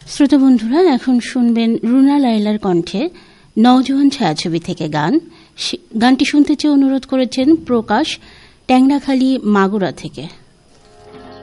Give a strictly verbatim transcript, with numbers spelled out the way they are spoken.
শ্রোতা বন্ধুরা, এখন শুনবেন রুনা লায়লার কণ্ঠে নওজোয়ান ছায়াছবি থেকে গান। গানটি শুনতে চেয়ে অনুরোধ করেছেন প্রকাশ, ট্যাংরাখালী, মাগুরা থেকে।